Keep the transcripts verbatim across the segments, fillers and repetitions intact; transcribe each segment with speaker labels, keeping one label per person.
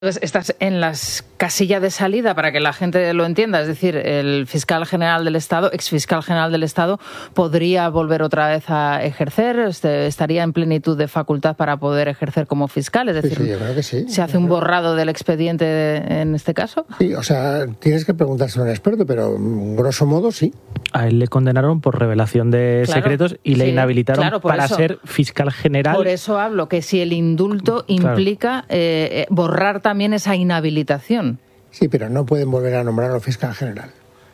Speaker 1: Estás en las casillas de salida, para que la gente lo entienda, es decir, el fiscal general del Estado, exfiscal general del Estado, podría volver otra vez a ejercer, este, estaría en plenitud de facultad para poder ejercer como fiscal, es decir,
Speaker 2: sí, sí, yo creo que sí.
Speaker 1: ¿Se hace un borrado del expediente de, en este caso?
Speaker 2: Sí, o sea, tienes que preguntarse a un experto, pero grosso modo sí.
Speaker 3: A él le condenaron por revelación de claro, secretos y le sí, inhabilitaron claro, para eso, ser fiscal general.
Speaker 1: Por eso hablo, que si el indulto implica claro. eh, borrar también esa inhabilitación.
Speaker 2: Sí, pero no pueden volver a nombrarlo fiscal general.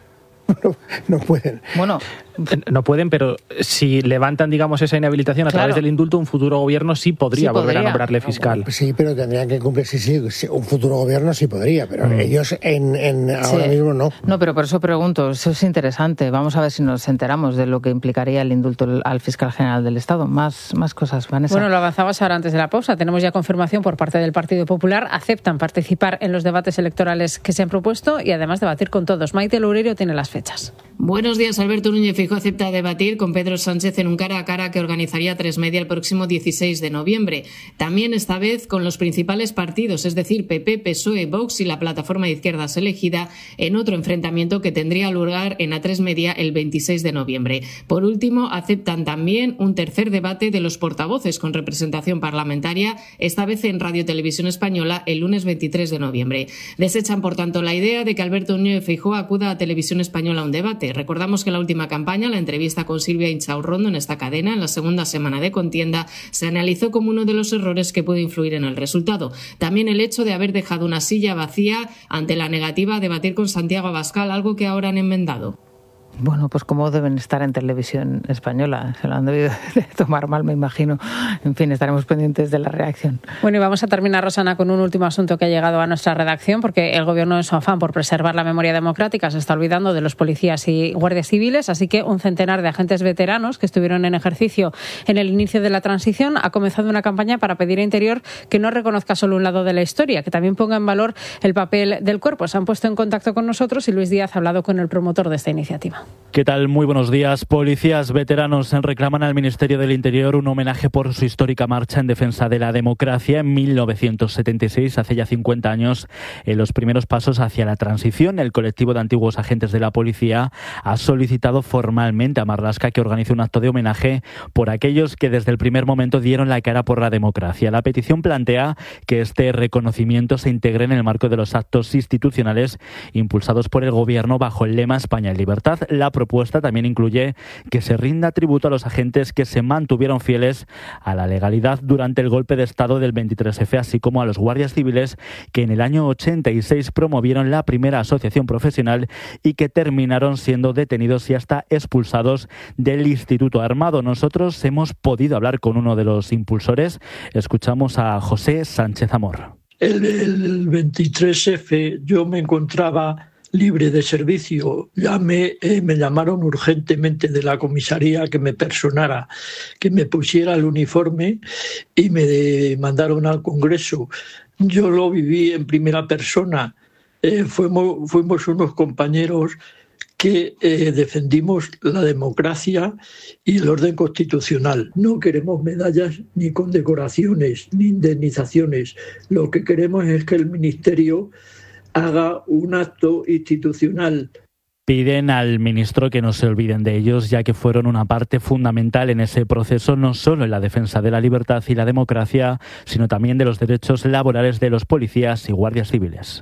Speaker 2: No, no pueden.
Speaker 1: Bueno,
Speaker 3: no pueden, pero si levantan, digamos, esa inhabilitación a claro. través del indulto, un futuro gobierno sí podría sí volver podría. a nombrarle fiscal.
Speaker 2: Sí, pero tendrían que cumplir, sí, sí, sí un futuro gobierno sí podría, pero mm. ellos en, en ahora sí. mismo no.
Speaker 1: No, pero por eso pregunto, eso es interesante. Vamos a ver si nos enteramos de lo que implicaría el indulto al fiscal general del Estado. Más, más cosas, Vanessa.
Speaker 4: Bueno, lo avanzabas ahora antes de la pausa. Tenemos ya confirmación por parte del Partido Popular. Aceptan participar en los debates electorales que se han propuesto y además debatir con todos. Maite Loureiro tiene las fechas.
Speaker 5: Buenos días. Alberto Núñez Feijóo acepta debatir con Pedro Sánchez en un cara a cara que organizaría Tres Media el próximo dieciséis de noviembre. También esta vez con los principales partidos, es decir, P P, P S O E, Vox y la plataforma de izquierdas elegida, en otro enfrentamiento que tendría lugar en A tres Media el veintiséis de noviembre. Por último, aceptan también un tercer debate de los portavoces con representación parlamentaria, esta vez en Radio Televisión Española el lunes veintitrés de noviembre. Desechan, por tanto, la idea de que Alberto Núñez Feijóo acuda a Televisión Española a un debate. Recordamos que en la última campaña, la entrevista con Silvia Inchaurrondo en esta cadena, en la segunda semana de contienda, se analizó como uno de los errores que puede influir en el resultado. También el hecho de haber dejado una silla vacía ante la negativa a debatir con Santiago Abascal, algo que ahora han enmendado.
Speaker 1: Bueno, pues como deben estar en Televisión Española, se lo han debido de tomar mal, me imagino. En fin, estaremos pendientes de la reacción.
Speaker 4: Bueno, y vamos a terminar, Rosana, con un último asunto que ha llegado a nuestra redacción, porque el Gobierno, en su afán por preservar la memoria democrática, se está olvidando de los policías y guardias civiles, así que un centenar de agentes veteranos que estuvieron en ejercicio en el inicio de la transición ha comenzado una campaña para pedir a Interior que no reconozca solo un lado de la historia, que también ponga en valor el papel del cuerpo. Se han puesto en contacto con nosotros y Luis Díaz ha hablado con el promotor de esta iniciativa.
Speaker 6: ¿Qué tal? Muy buenos días. Policías veteranos reclaman al Ministerio del Interior un homenaje por su histórica marcha en defensa de la democracia en mil novecientos setenta y seis, hace ya cincuenta años, en los primeros pasos hacia la transición. El colectivo de antiguos agentes de la policía ha solicitado formalmente a Marlaska que organice un acto de homenaje por aquellos que desde el primer momento dieron la cara por la democracia. La petición plantea que este reconocimiento se integre en el marco de los actos institucionales impulsados por el Gobierno bajo el lema España en libertad. La propuesta también incluye que se rinda tributo a los agentes que se mantuvieron fieles a la legalidad durante el golpe de Estado del veintitrés efe, así como a los guardias civiles que en el año ochenta y seis promovieron la primera asociación profesional y que terminaron siendo detenidos y hasta expulsados del Instituto Armado. Nosotros hemos podido hablar con uno de los impulsores. Escuchamos a José Sánchez Amor.
Speaker 7: El, el veintitrés efe yo me encontraba libre de servicio. Ya me, eh, me llamaron urgentemente de la comisaría que me personara, que me pusiera el uniforme y me de, mandaron al Congreso. Yo lo viví en primera persona. Eh, fuimos, fuimos unos compañeros que eh, defendimos la democracia y el orden constitucional. No queremos medallas ni condecoraciones ni indemnizaciones. Lo que queremos es que el Ministerio haga un acto institucional.
Speaker 6: Piden al ministro que no se olviden de ellos, ya que fueron una parte fundamental en ese proceso, no solo en la defensa de la libertad y la democracia, sino también de los derechos laborales de los policías y guardias civiles.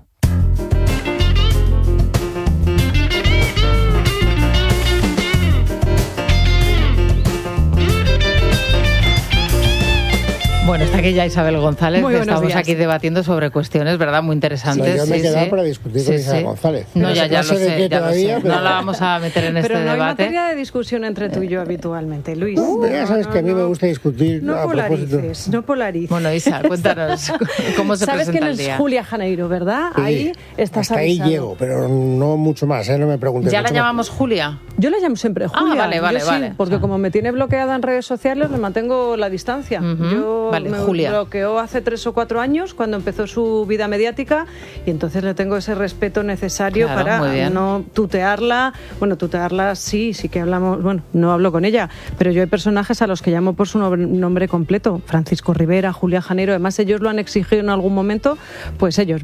Speaker 1: Bueno, está aquí ya Isabel González,
Speaker 8: muy
Speaker 1: que estamos
Speaker 8: días.
Speaker 1: aquí debatiendo sobre cuestiones, ¿verdad?, muy interesantes.
Speaker 2: Sí, yo me he
Speaker 1: sí,
Speaker 2: quedado
Speaker 1: sí.
Speaker 2: para discutir con
Speaker 1: sí,
Speaker 2: Isabel
Speaker 1: sí.
Speaker 2: González.
Speaker 1: No, ya, ya
Speaker 2: no sé
Speaker 1: lo
Speaker 2: de
Speaker 1: sé,
Speaker 2: qué
Speaker 1: ya
Speaker 2: todavía,
Speaker 1: lo sé.
Speaker 2: pero...
Speaker 1: No la vamos a meter en
Speaker 8: pero
Speaker 1: este
Speaker 8: no
Speaker 1: debate.
Speaker 8: Hay materia de discusión entre tú y yo habitualmente, Luis.
Speaker 2: Uh, ya sabes
Speaker 8: no,
Speaker 2: que a mí
Speaker 8: no,
Speaker 2: me gusta discutir.
Speaker 8: No
Speaker 2: a
Speaker 8: polarices,
Speaker 2: propósito.
Speaker 8: no polarices.
Speaker 1: Bueno, Isa, cuéntanos, ¿cómo se
Speaker 8: ¿Sabes
Speaker 1: presenta
Speaker 8: quién
Speaker 1: el
Speaker 8: es
Speaker 1: día?
Speaker 8: Julia Janeiro, verdad?
Speaker 2: Sí,
Speaker 8: ahí estás
Speaker 2: hasta
Speaker 8: avisado.
Speaker 2: ahí llego, pero no mucho más, ¿eh? No me preguntes
Speaker 1: ¿Ya
Speaker 2: mucho
Speaker 1: la
Speaker 2: más.
Speaker 1: llamamos Julia?
Speaker 8: Yo la llamo siempre Julia.
Speaker 1: Ah, vale, vale,
Speaker 8: yo
Speaker 1: vale.
Speaker 8: Sí, porque
Speaker 1: Ah.
Speaker 8: como me tiene bloqueada en redes sociales, le mantengo la distancia.
Speaker 1: Uh-huh.
Speaker 8: Yo
Speaker 1: Vale,
Speaker 8: me
Speaker 1: Julia.
Speaker 8: bloqueó hace tres o cuatro años cuando empezó su vida mediática y entonces le tengo ese respeto necesario
Speaker 1: Claro, muy
Speaker 8: para
Speaker 1: bien.
Speaker 8: no tutearla. Bueno, tutearla sí, sí que hablamos, bueno, no hablo con ella, pero yo hay personajes a los que llamo por su nombre, nombre completo. Francisco Rivera, Julia Janeiro, además ellos lo han exigido en algún momento, pues ellos